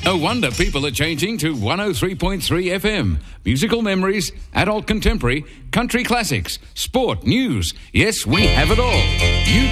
No wonder people are changing to 103.3 FM. Musical memories, adult contemporary, country classics, sport, news. Yes, we have it all. You